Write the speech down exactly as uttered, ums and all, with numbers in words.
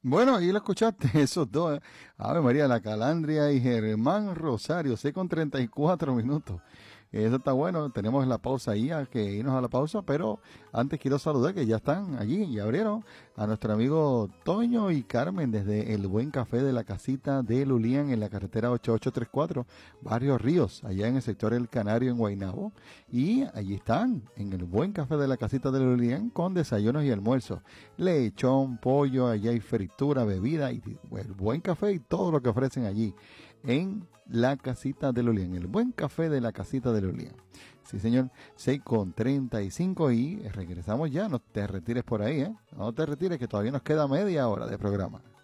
Bueno, ahí lo escuchaste, esos dos. ¿Eh? Ave María, La Calandria y Germán Rosario, sé con treinta y cuatro minutos. Eso está bueno, tenemos la pausa ahí, hay que irnos a la pausa, pero antes quiero saludar que ya están allí y abrieron a nuestro amigo Toño y Carmen desde el Buen Café de la Casita de Lulián en la carretera ochenta y ocho treinta y cuatro, Barrio Ríos, allá en el sector El Canario en Guaynabo. Y allí están, en el Buen Café de la Casita de Lulián con desayunos y almuerzos. Lechón, pollo, allá hay fritura, bebida y el buen café y todo lo que ofrecen allí en la Casita de Lulián, el Buen Café de la Casita de Lulián. Sí, señor, seis con treinta y cinco y regresamos ya, no te retires por ahí, ¿eh? No te retires que todavía nos queda media hora de programa.